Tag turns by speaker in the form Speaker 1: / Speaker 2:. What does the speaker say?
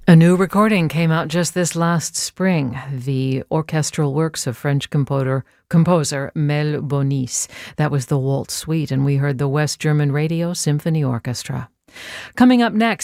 Speaker 1: A new recording came out just this last spring, the orchestral works of French composer Mel Bonis. That was the Waltz Suite, and we heard the West German Radio Symphony Orchestra. Coming up next,